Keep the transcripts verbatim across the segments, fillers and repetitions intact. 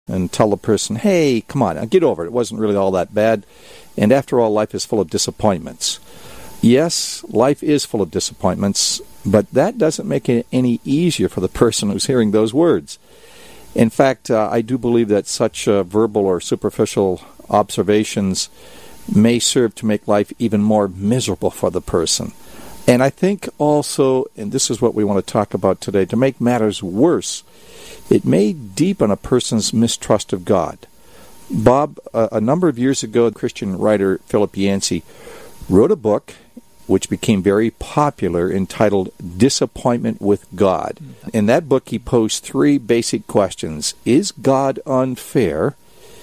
and tell the person, hey, come on, get over it. It wasn't really all that bad. And after all, life is full of disappointments. Yes, life is full of disappointments, but that doesn't make it any easier for the person who's hearing those words. In fact, uh, I do believe that such uh, verbal or superficial observations may serve to make life even more miserable for the person. And I think also, and this is what we want to talk about today, to make matters worse, it may deepen a person's mistrust of God. Bob, uh, a number of years ago, the Christian writer Philip Yancey wrote a book which became very popular entitled Disappointment with God. In that book, he posed three basic questions. Is God unfair?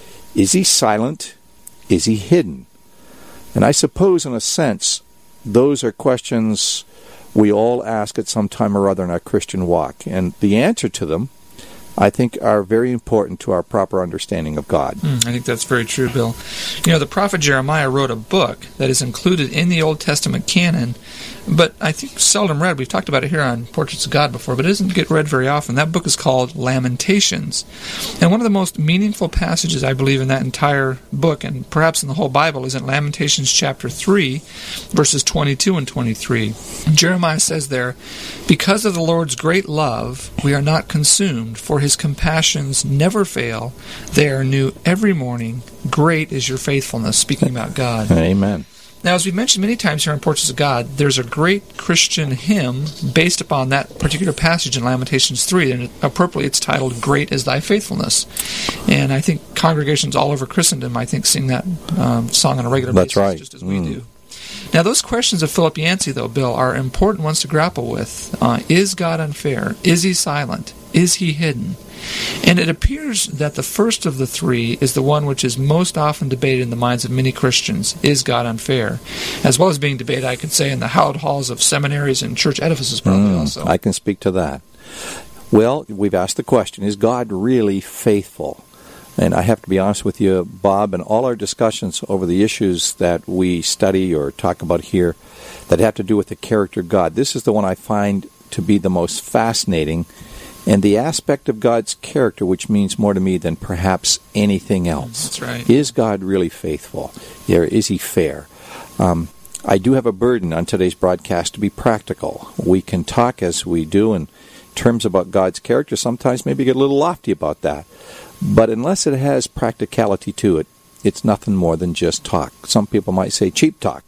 Is he silent? Is he hidden? And I suppose, in a sense, those are questions we all ask at some time or other in our Christian walk. And the answer to them, I think, are very important to our proper understanding of God. Mm, I think that's very true, Bill. You know, the prophet Jeremiah wrote a book that is included in the Old Testament canon, but I think seldom read. We've talked about it here on Portraits of God before, but it doesn't get read very often. That book is called Lamentations. And one of the most meaningful passages, I believe, in that entire book, and perhaps in the whole Bible, is in Lamentations chapter three, verses twenty-two and twenty-three. And Jeremiah says there, "Because of the Lord's great love, we are not consumed, for his compassions never fail. They are new every morning. Great is your faithfulness," speaking about God. Amen. Now, as we've mentioned many times here on Portraits of God, there's a great Christian hymn based upon that particular passage in Lamentations three, and appropriately it's titled, "Great is Thy Faithfulness." And I think congregations all over Christendom, I think, sing that um, song on a regular That's basis, right. just as Mm. we do. Now, those questions of Philip Yancey, though, Bill, are important ones to grapple with. Uh, is God unfair? Is he silent? Is he hidden? And it appears that the first of the three is the one which is most often debated in the minds of many Christians. Is God unfair? As well as being debated, I could say, in the hallowed halls of seminaries and church edifices probably Mm, also. I can speak to that. Well, we've asked the question, is God really faithful? And I have to be honest with you, Bob, in all our discussions over the issues that we study or talk about here that have to do with the character of God, this is the one I find to be the most fascinating, and the aspect of God's character which means more to me than perhaps anything else. That's right. Is God really faithful? Or is he fair? Um, I do have a burden on today's broadcast to be practical. We can talk as we do in terms about God's character, sometimes maybe get a little lofty about that. But unless it has practicality to it, it's nothing more than just talk. Some people might say cheap talk.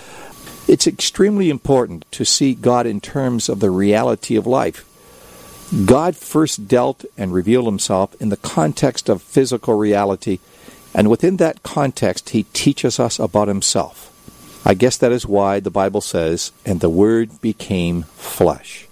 It's extremely important to see God in terms of the reality of life. God first dealt and revealed himself in the context of physical reality, and within that context, he teaches us about himself. I guess that is why the Bible says, "And the Word became flesh."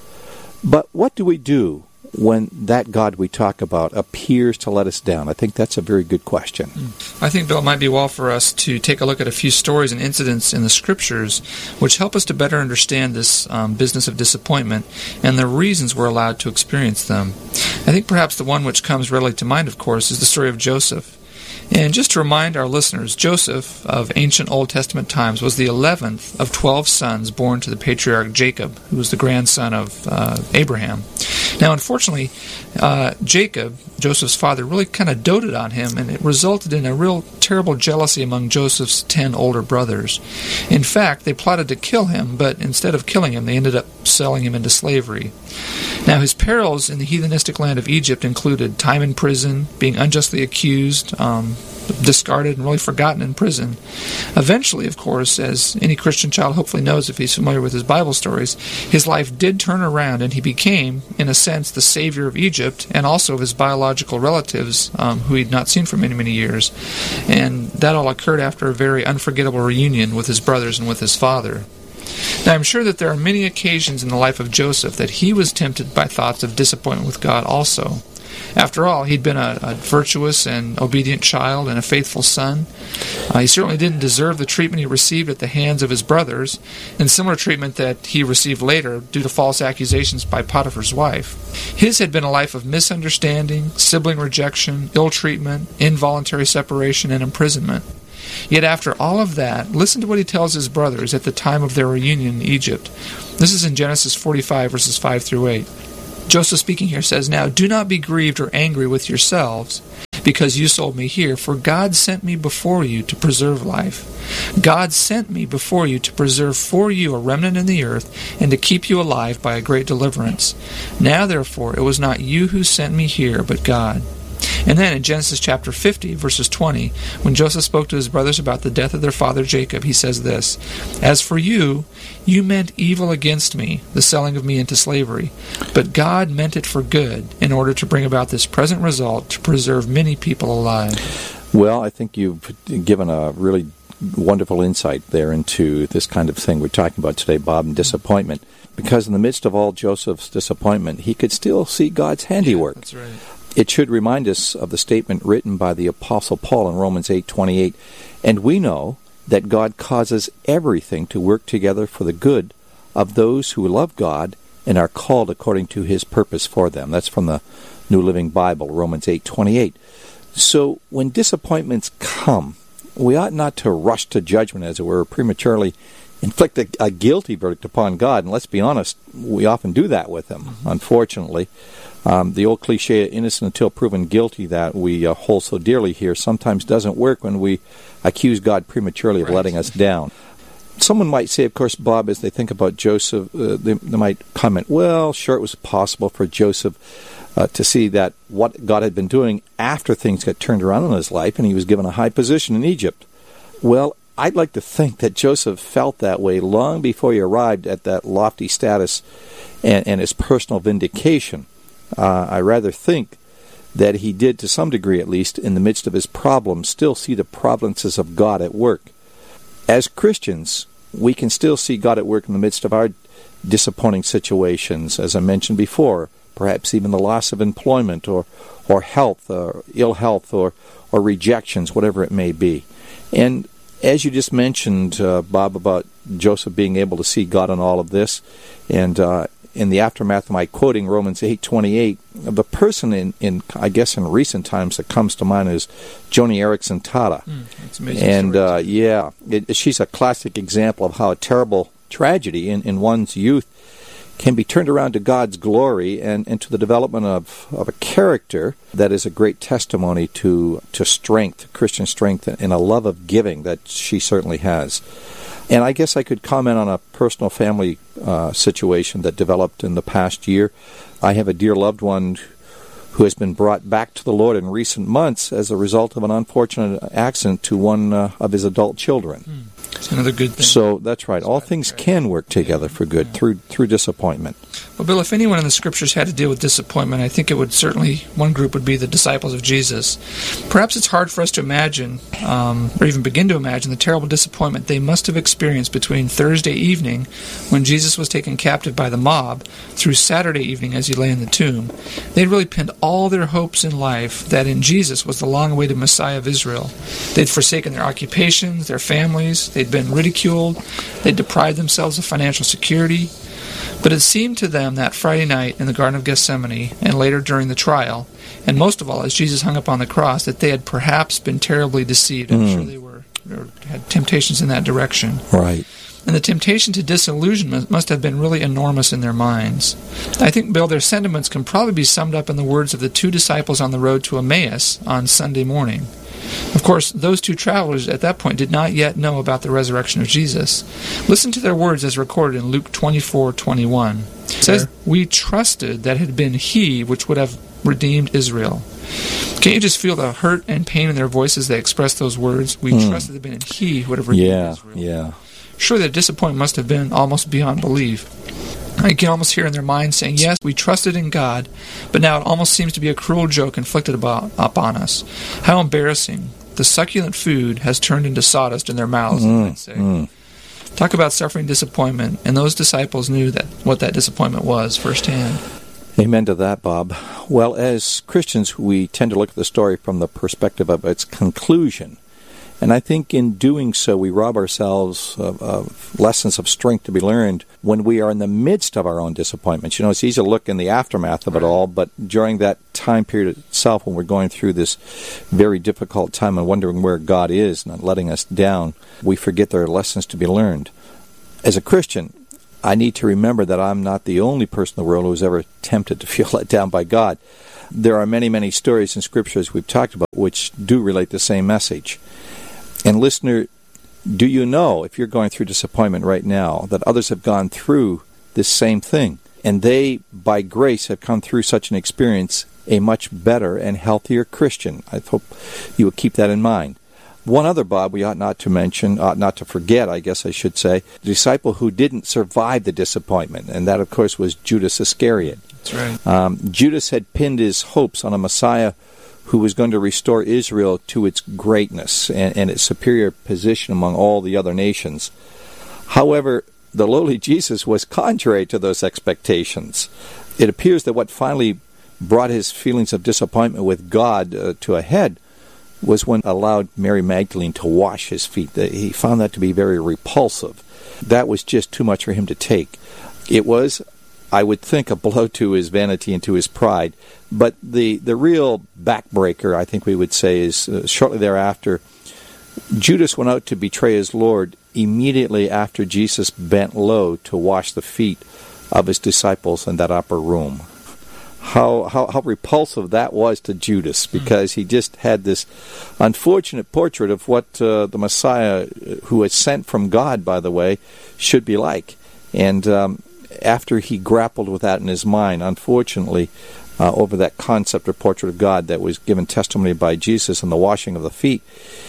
But what do we do when that God we talk about appears to let us down? I think that's a very good question. I think, Bill, it might be well for us to take a look at a few stories and incidents in the Scriptures which help us to better understand this um, business of disappointment and the reasons we're allowed to experience them. I think perhaps the one which comes readily to mind, of course, is the story of Joseph. And just to remind our listeners, Joseph of ancient Old Testament times was the eleventh of twelve sons born to the patriarch Jacob, who was the grandson of uh, Abraham. Now, unfortunately, uh, Jacob, Joseph's father, really kind of doted on him, and it resulted in a real terrible jealousy among Joseph's ten older brothers. In fact, they plotted to kill him, but instead of killing him, they ended up selling him into slavery. Now, his perils in the heathenistic land of Egypt included time in prison, being unjustly accused, um, discarded and really forgotten in prison. Eventually, of course, as any Christian child hopefully knows if he's familiar with his Bible stories, his life did turn around and he became, in a sense, the savior of Egypt and also of his biological relatives um, who he'd not seen for many, many years. And that all occurred after a very unforgettable reunion with his brothers and with his father. Now, I'm sure that there are many occasions in the life of Joseph that he was tempted by thoughts of disappointment with God also. After all, he'd been a, a virtuous and obedient child and a faithful son. Uh, he certainly didn't deserve the treatment he received at the hands of his brothers, and similar treatment that he received later due to false accusations by Potiphar's wife. His had been a life of misunderstanding, sibling rejection, ill treatment, involuntary separation, and imprisonment. Yet after all of that, listen to what he tells his brothers at the time of their reunion in Egypt. This is in Genesis forty-five, verses five through eight. Joseph speaking here says, "Now do not be grieved or angry with yourselves because you sold me here, for God sent me before you to preserve life. God sent me before you to preserve for you a remnant in the earth, and to keep you alive by a great deliverance. Now therefore it was not you who sent me here, but God. And then in Genesis chapter fifty, verses twenty, when Joseph spoke to his brothers about the death of their father Jacob, he says this, As for you, you meant evil against me, the selling of me into slavery. But God meant it for good, in order to bring about this present result, to preserve many people alive. Well, I think you've given a really wonderful insight there into this kind of thing we're talking about today, Bob, and disappointment. Because in the midst of all Joseph's disappointment, he could still see God's handiwork. That's right. It should remind us of the statement written by the Apostle Paul in Romans eight twenty-eight, and we know that God causes everything to work together for the good of those who love God and are called according to His purpose for them. That's from the New Living Bible, Romans eight twenty-eight. So when disappointments come, we ought not to rush to judgment, as it were, prematurely inflict a, a guilty verdict upon God. And let's be honest, we often do that with Him, mm-hmm. unfortunately. Um, the old cliche, innocent until proven guilty, that we uh, hold so dearly here, sometimes doesn't work when we accuse God prematurely of right. letting us down. Someone might say, of course, Bob, as they think about Joseph, uh, they, they might comment, well, sure, it was possible for Joseph uh, to see that what God had been doing after things got turned around in his life, and he was given a high position in Egypt. Well, I'd like to think that Joseph felt that way long before he arrived at that lofty status and, and his personal vindication. Uh, I rather think that he did, to some degree at least, in the midst of his problems, still see the providences of God at work. As Christians, we can still see God at work in the midst of our disappointing situations, as I mentioned before, perhaps even the loss of employment or, or health, or ill health, or, or rejections, whatever it may be. And as you just mentioned, uh, Bob, about Joseph being able to see God in all of this, and uh, in the aftermath of my quoting Romans eight twenty-eight, the person in, in I guess in recent times that comes to mind is Joni Eareckson Tada. Mm, that's amazing. And uh, yeah, it, she's a classic example of how a terrible tragedy in, in one's youth can be turned around to God's glory and, and to the development of, of a character that is a great testimony to, to strength, Christian strength, and a love of giving that she certainly has. And I guess I could comment on a personal family uh, situation that developed in the past year. I have a dear loved one who has been brought back to the Lord in recent months as a result of an unfortunate accident to one uh, of his adult children. Mm. It's another good thing. So that's right. All things can work together for good through through disappointment. Well, Bill, if anyone in the Scriptures had to deal with disappointment, I think it would certainly, one group would be the disciples of Jesus. Perhaps it's hard for us to imagine, um, or even begin to imagine, the terrible disappointment they must have experienced between Thursday evening, when Jesus was taken captive by the mob, through Saturday evening as he lay in the tomb. They'd really pinned all their hopes in life that in Jesus was the long-awaited Messiah of Israel. They'd forsaken their occupations, their families, they'd been ridiculed, they'd deprived themselves of financial security. But it seemed to them that Friday night in the Garden of Gethsemane, and later during the trial, and most of all as Jesus hung upon the cross, that they had perhaps been terribly deceived. I'm mm. sure they were, or had temptations in that direction. Right. And the temptation to disillusionment must have been really enormous in their minds. I think, Bill, their sentiments can probably be summed up in the words of the two disciples on the road to Emmaus on Sunday morning. Of course, those two travelers at that point did not yet know about the resurrection of Jesus. Listen to their words as recorded in Luke twenty-four twenty-one. It says, "We trusted that it had been He which would have redeemed Israel." Can't you just feel the hurt and pain in their voices as they expressed those words? We mm. trusted it had been He who would have redeemed yeah, Israel. Yeah, Surely their disappointment must have been almost beyond belief. I can almost hear in their minds saying, yes, we trusted in God, but now it almost seems to be a cruel joke inflicted about, upon us. How embarrassing. The succulent food has turned into sawdust in their mouths, mm, I'd say. Mm. Talk about suffering disappointment, and those disciples knew that what that disappointment was firsthand. Amen to that, Bob. Well, as Christians, we tend to look at the story from the perspective of its conclusion. And I think in doing so, we rob ourselves of, of lessons of strength to be learned when we are in the midst of our own disappointments. You know, it's easy to look in the aftermath of it all, but during that time period itself, when we're going through this very difficult time and wondering where God is, not letting us down, we forget there are lessons to be learned. As a Christian, I need to remember that I'm not the only person in the world who's ever tempted to feel let down by God. There are many, many stories in Scripture, as we've talked about, which do relate the same message. And listener, do you know, if you're going through disappointment right now, that others have gone through this same thing, and they, by grace, have come through such an experience a much better and healthier Christian? I hope you will keep that in mind. One other, Bob, we ought not to mention, ought not to forget, I guess I should say, the disciple who didn't survive the disappointment, and that, of course, was Judas Iscariot. That's right. Um, Judas had pinned his hopes on a Messiah who was going to restore Israel to its greatness and, and its superior position among all the other nations. However, the lowly Jesus was contrary to those expectations. It appears that what finally brought his feelings of disappointment with God uh, to a head was when allowed Mary Magdalene to wash his feet. He found that to be very repulsive. That was just too much for him to take. It was, I would think, a blow to his vanity and to his pride. But the, the real backbreaker, I think we would say, is uh, shortly thereafter, Judas went out to betray his Lord immediately after Jesus bent low to wash the feet of his disciples in that upper room. How, how how repulsive that was to Judas, because he just had this unfortunate portrait of what uh, the Messiah, who was sent from God, by the way, should be like. And um, after he grappled with that in his mind, unfortunately, uh, over that concept or portrait of God that was given testimony by Jesus and the washing of the feet,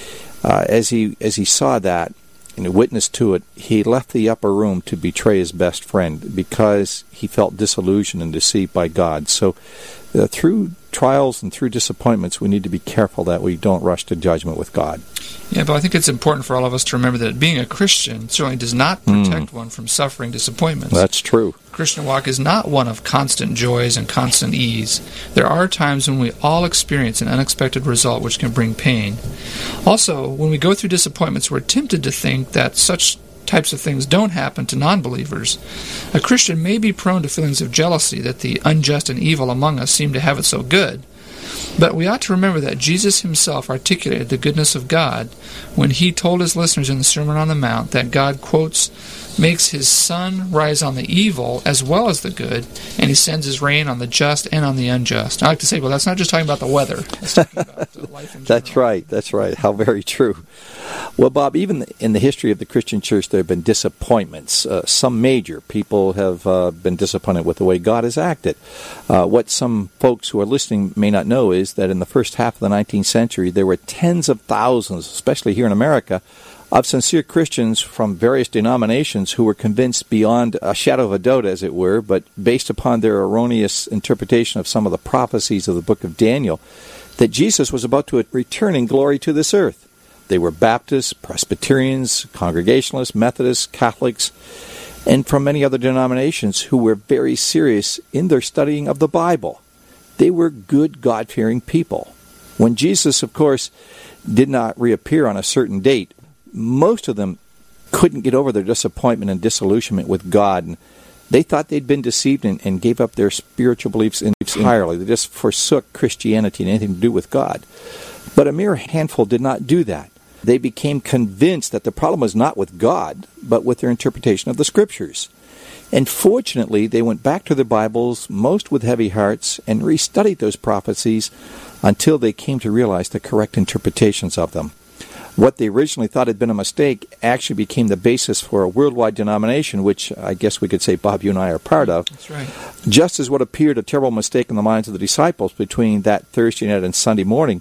uh, as he as he saw that and witnessed to it, he left the upper room to betray his best friend because he felt disillusioned and deceived by God. So uh, through trials and through disappointments, we need to be careful that we don't rush to judgment with God. Yeah, but I think it's important for all of us to remember that being a Christian certainly does not protect mm. one from suffering disappointments. That's true. The Christian walk is not one of constant joys and constant ease. There are times when we all experience an unexpected result which can bring pain. Also, when we go through disappointments, we're tempted to think that such types of things don't happen to non-believers. A Christian may be prone to feelings of jealousy that the unjust and evil among us seem to have it so good. But we ought to remember that Jesus himself articulated the goodness of God when he told his listeners in the Sermon on the Mount that God, quotes, makes his sun rise on the evil as well as the good, and he sends his rain on the just and on the unjust. I like to say, well, that's not just talking about the weather. It's talking about uh, life in general. That's right. That's right. How very true. Well, Bob, even in the history of the Christian church, there have been disappointments. Uh, some major. People have uh, been disappointed with the way God has acted. Uh, what some folks who are listening may not know is that in the first half of the nineteenth century, there were tens of thousands, especially here in America, of sincere Christians from various denominations who were convinced beyond a shadow of a doubt, as it were, but based upon their erroneous interpretation of some of the prophecies of the book of Daniel, that Jesus was about to return in glory to this earth. They were Baptists, Presbyterians, Congregationalists, Methodists, Catholics, and from many other denominations who were very serious in their studying of the Bible. They were good, God-fearing people. When Jesus, of course, did not reappear on a certain date, most of them couldn't get over their disappointment and disillusionment with God, and they thought they'd been deceived and, and gave up their spiritual beliefs entirely. They just forsook Christianity and anything to do with God. But a mere handful did not do that. They became convinced that the problem was not with God, but with their interpretation of the Scriptures. And fortunately, they went back to their Bibles, most with heavy hearts, and restudied those prophecies until they came to realize the correct interpretations of them. What they originally thought had been a mistake actually became the basis for a worldwide denomination, which I guess we could say Bob, you and I are part of. That's right. Just as what appeared a terrible mistake in the minds of the disciples between that Thursday night and Sunday morning,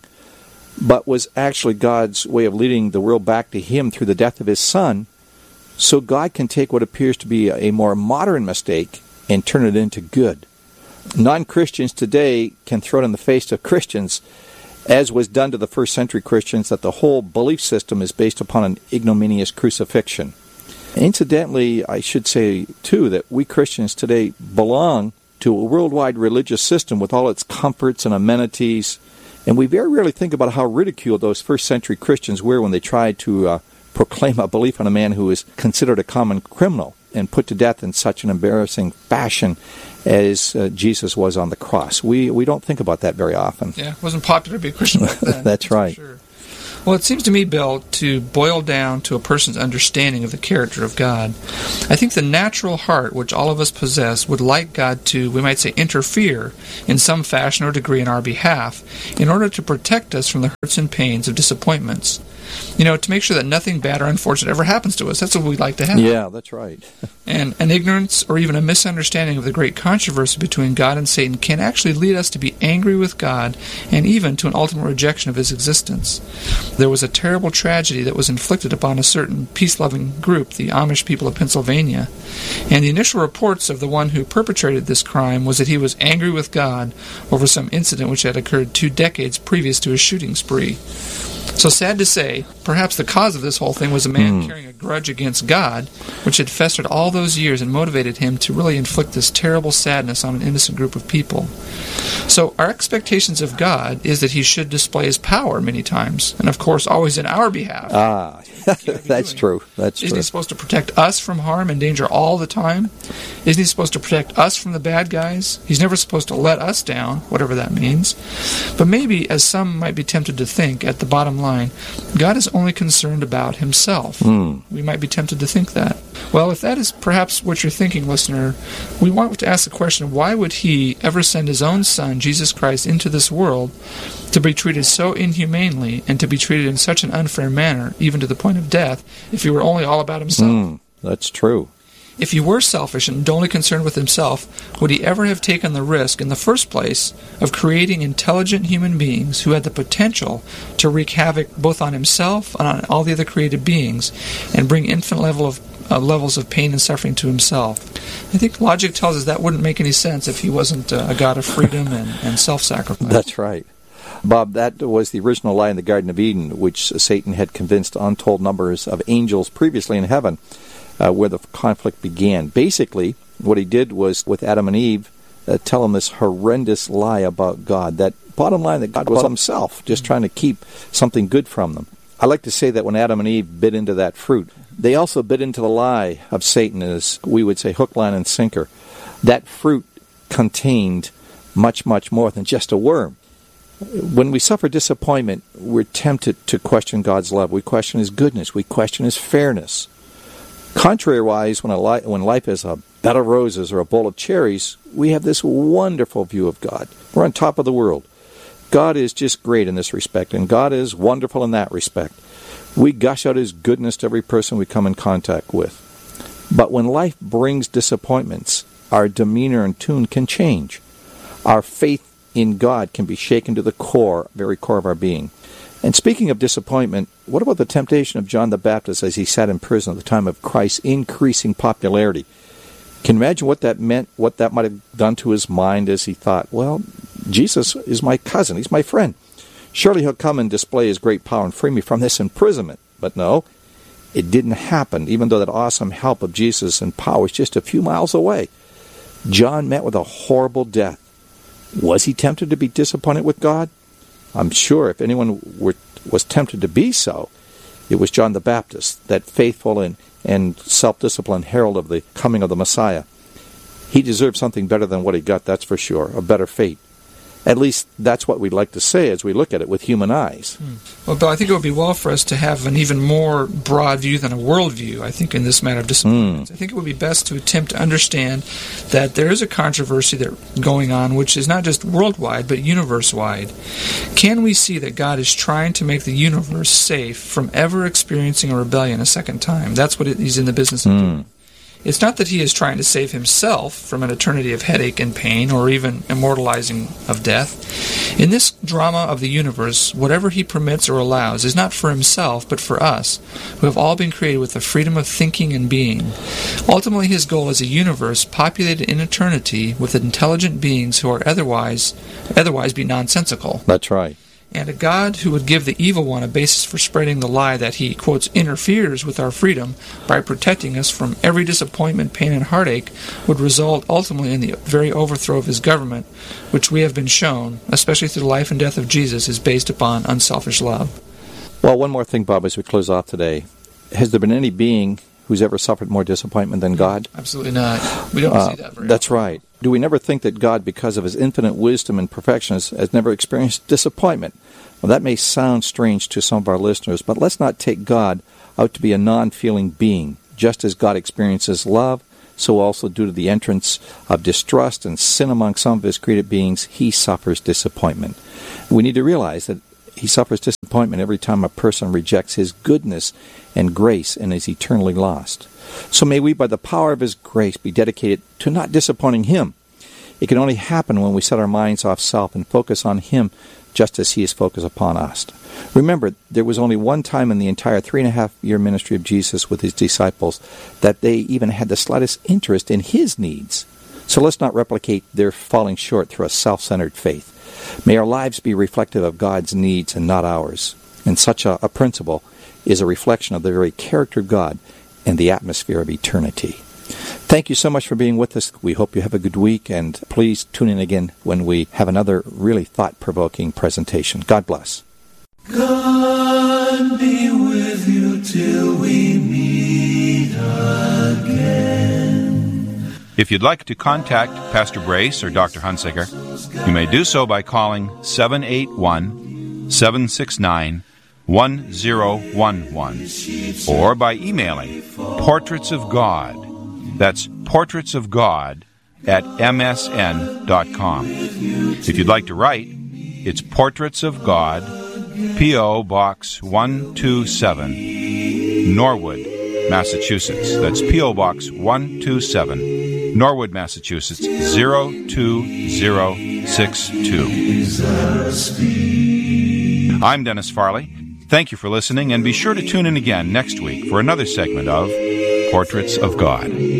but was actually God's way of leading the world back to Him through the death of His Son, so God can take what appears to be a more modern mistake and turn it into good. Non-Christians today can throw it in the face of Christians, as was done to the first century Christians, that the whole belief system is based upon an ignominious crucifixion. Incidentally, I should say, too, that we Christians today belong to a worldwide religious system with all its comforts and amenities, and we very rarely think about how ridiculed those first century Christians were when they tried to uh, proclaim a belief on a man who was considered a common criminal and put to death in such an embarrassing fashion as uh, Jesus was on the cross. We we don't think about that very often. Yeah, it wasn't popular to be a Christian back then. That's right. Sure. Well, it seems to me, Bill, to boil down to a person's understanding of the character of God. I think the natural heart which all of us possess would like God to, we might say, interfere in some fashion or degree in our behalf in order to protect us from the hurts and pains of disappointments. You know, to make sure that nothing bad or unfortunate ever happens to us. That's what we'd like to have. Yeah, that's right. And an ignorance or even a misunderstanding of the great controversy between God and Satan can actually lead us to be angry with God and even to an ultimate rejection of his existence. There was a terrible tragedy that was inflicted upon a certain peace-loving group, the Amish people of Pennsylvania. And the initial reports of the one who perpetrated this crime was that he was angry with God over some incident which had occurred two decades previous to his shooting spree. So sad to say, perhaps the cause of this whole thing was a man mm. carrying a grudge against God, which had festered all those years and motivated him to really inflict this terrible sadness on an innocent group of people. So our expectations of God is that he should display his power many times, and of course always in our behalf. Ah, that's true. That's Isn't true. he supposed to protect us from harm and danger all the time? Isn't he supposed to protect us from the bad guys? He's never supposed to let us down, whatever that means. But maybe, as some might be tempted to think, at the bottom line, God is only concerned about himself. Mm. We might be tempted to think that. Well, if that is perhaps what you're thinking, listener, we want to ask the question, why would he ever send his own son, Jesus Christ, into this world to be treated so inhumanely and to be treated in such an unfair manner, even to the point of death, if he were only all about himself? Mm, that's true. If he were selfish and only concerned with himself, would he ever have taken the risk, in the first place, of creating intelligent human beings who had the potential to wreak havoc both on himself and on all the other created beings, and bring infinite level of, uh, levels of pain and suffering to himself? I think logic tells us that wouldn't make any sense if he wasn't uh, a God of freedom and, and self-sacrifice. That's right. Bob, that was the original lie in the Garden of Eden, which Satan had convinced untold numbers of angels previously in heaven, uh, where the conflict began. Basically, what he did was, with Adam and Eve, uh, tell them this horrendous lie about God, that bottom line that God was himself, just trying to keep something good from them. I like to say that when Adam and Eve bit into that fruit, they also bit into the lie of Satan, as we would say, hook, line, and sinker. That fruit contained much, much more than just a worm. When we suffer disappointment, we're tempted to question God's love. We question his goodness. We question his fairness. Contrariwise, when, a li- when life is a bed of roses or a bowl of cherries, we have this wonderful view of God. We're on top of the world. God is just great in this respect, and God is wonderful in that respect. We gush out his goodness to every person we come in contact with. But when life brings disappointments, our demeanor and tune can change. Our faith in God can be shaken to the core, very core of our being. And speaking of disappointment, what about the temptation of John the Baptist as he sat in prison at the time of Christ's increasing popularity? Can you imagine what that meant, what that might have done to his mind as he thought, well, Jesus is my cousin, he's my friend. Surely he'll come and display his great power and free me from this imprisonment. But no, it didn't happen, even though that awesome help of Jesus and power was just a few miles away. John met with a horrible death. Was he tempted to be disappointed with God? I'm sure if anyone were, was tempted to be so, it was John the Baptist, that faithful and, and self-disciplined herald of the coming of the Messiah. He deserved something better than what he got, that's for sure, a better fate. At least that's what we'd like to say as we look at it with human eyes. Hmm. Well, Bill, I think it would be well for us to have an even more broad view than a world view, I think, in this matter of disappointments. Mm. I think it would be best to attempt to understand that there is a controversy that going on which is not just worldwide, but universe-wide. Can we see that God is trying to make the universe safe from ever experiencing a rebellion a second time? That's what it, he's in the business of mm. doing. It's not that he is trying to save himself from an eternity of headache and pain or even immortalizing of death. In this drama of the universe, whatever he permits or allows is not for himself, but for us, who have all been created with the freedom of thinking and being. Ultimately, his goal is a universe populated in eternity with intelligent beings who are otherwise, otherwise be nonsensical. That's right. And a God who would give the evil one a basis for spreading the lie that he, quotes, interferes with our freedom by protecting us from every disappointment, pain, and heartache would result ultimately in the very overthrow of his government, which we have been shown, especially through the life and death of Jesus, is based upon unselfish love. Well, one more thing, Bob, as we close off today. Has there been any being who's ever suffered more disappointment than God? Absolutely not. We don't uh, see that very That's often. right. Do we never think that God, because of his infinite wisdom and perfection, has, has never experienced disappointment? Well, that may sound strange to some of our listeners, but let's not take God out to be a non-feeling being. Just as God experiences love, so also due to the entrance of distrust and sin among some of his created beings, he suffers disappointment. We need to realize that he suffers disappointment every time a person rejects his goodness and grace and is eternally lost. So may we, by the power of his grace, be dedicated to not disappointing him. It can only happen when we set our minds off self and focus on him just as he is focused upon us. Remember, there was only one time in the entire three and a half year ministry of Jesus with his disciples that they even had the slightest interest in his needs. So let's not replicate their falling short through a self-centered faith. May our lives be reflective of God's needs and not ours. And such a, a principle is a reflection of the very character of God and the atmosphere of eternity. Thank you so much for being with us. We hope you have a good week, and please tune in again when we have another really thought-provoking presentation. God bless. God be with you till we meet again. If you'd like to contact Pastor Brace or Doctor Hunsaker, you may do so by calling seven eight one, seven six nine, one zero one one or by emailing Portraits of God. That's Portraits of God at m s n dot com. If you'd like to write, it's Portraits of God, P O. Box one two seven, Norwood, Massachusetts. That's P O. Box one two seven, Norwood, Massachusetts, zero two zero six two. I'm Dennis Farley. Thank you for listening, and be sure to tune in again next week for another segment of Portraits of God.